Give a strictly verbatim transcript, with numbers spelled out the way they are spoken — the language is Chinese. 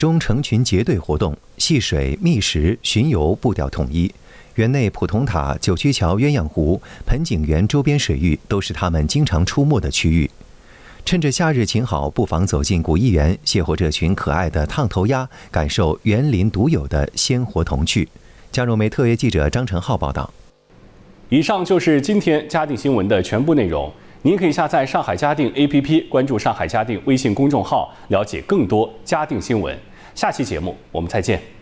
中成群结队活动，戏水、觅食、巡游步调统一。园内普通塔、九曲桥、鸳鸯湖、盆景园周边水域都是它们经常出没的区域。趁着夏日晴好，不妨走进古艺园，邂逅这群可爱的烫头鸭，感受园林独有的鲜活童趣。加入美特约记者张成浩报道。 以上就是今天嘉定新闻的全部内容。您可以下载上海嘉定 A P P， 关注上海嘉定微信公众号，了解更多嘉定新闻。下期节目我们再见。